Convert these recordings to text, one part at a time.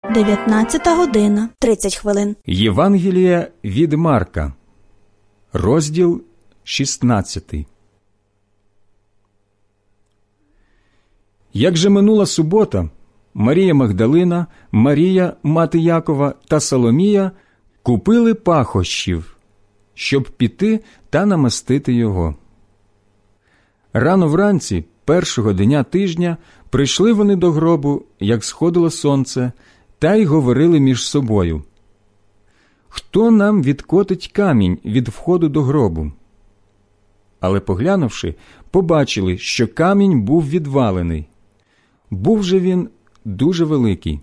19:30. Євангелія від Марка, розділ 16. Як же минула субота, Марія Магдалина, Марія, мати Якова та Соломія купили пахощів, щоб піти та намастити його. Рано вранці, першого дня тижня, прийшли вони до гробу, як сходило сонце, та й говорили між собою: «Хто нам відкотить камінь від входу до гробу?» Але, поглянувши, побачили, що камінь був відвалений. Був же він дуже великий.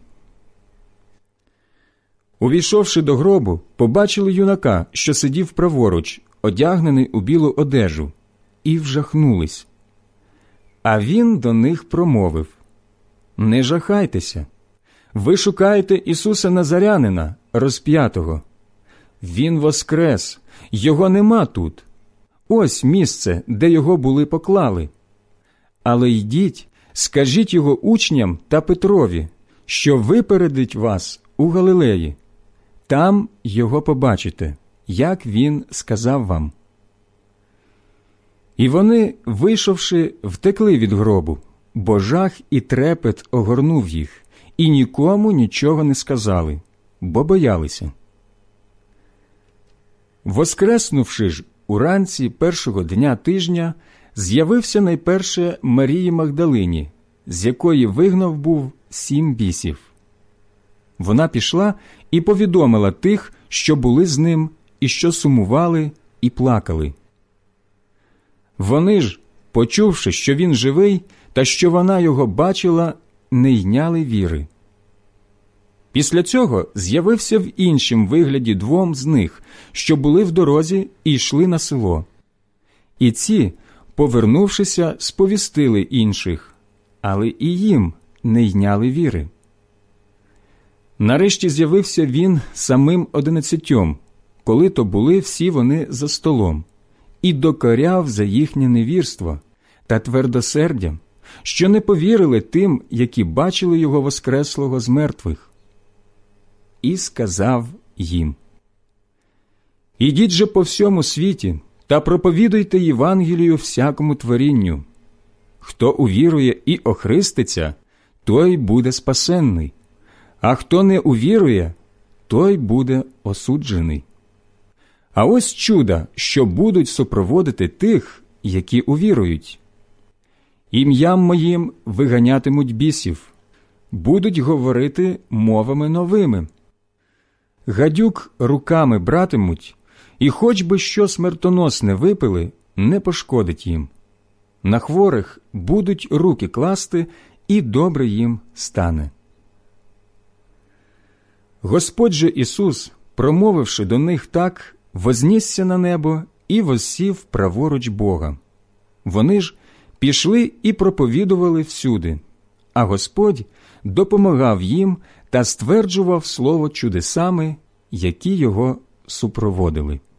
Увійшовши до гробу, побачили юнака, що сидів праворуч, одягнений у білу одежу, і вжахнулись. А він до них промовив: «Не жахайтеся. Ви шукаєте Ісуса Назарянина, розп'ятого. Він воскрес, його нема тут. Ось місце, де його були поклали. Але йдіть, скажіть його учням та Петрові, що випередить вас у Галилеї. Там його побачите, як він сказав вам». І вони, вийшовши, втекли від гробу, бо жах і трепет огорнув їх, і нікому нічого не сказали, бо боялися. Воскреснувши ж уранці першого дня тижня, з'явився найперше Марії Магдалині, з якої вигнав був 7 бісів. Вона пішла і повідомила тих, що були з ним, і що сумували і плакали. Вони ж, почувши, що він живий, та що вона його бачила, не йняли віри. Після цього з'явився в іншім вигляді 2 з них, що були в дорозі і йшли на село. І ці, повернувшися, сповістили інших, але і їм не йняли віри. Нарешті з'явився він самим 11, коли то були всі вони за столом, і докоряв за їхнє невірство та твердосердя, що не повірили тим, які бачили його воскреслого з мертвих. І сказав їм: «Ідіть же по всьому світі та проповідуйте Євангелію всякому творінню. Хто увірує і охреститься, той буде спасенний, а хто не увірує, той буде осуджений. А ось чуда, що будуть супроводити тих, які увірують. Ім'ям моїм виганятимуть бісів, будуть говорити мовами новими. Гадюк руками братимуть, і хоч би що смертоносне випили, не пошкодить їм. На хворих будуть руки класти, і добре їм стане». Господь же Ісус, промовивши до них так, вознісся на небо і воссів праворуч Бога. Вони ж пішли і проповідували всюди, а Господь допомагав їм та стверджував слово чудесами, які його супроводили.